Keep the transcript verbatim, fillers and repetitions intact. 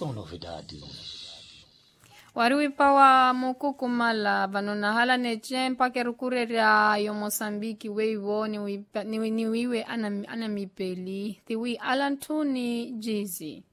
são novidades. Wariwi pawa mukuku mala vanona hala neche mpake rukureria yo Mosambiki weiwo ni wiwe ana, ana mipeli thiwi alantuni jizi.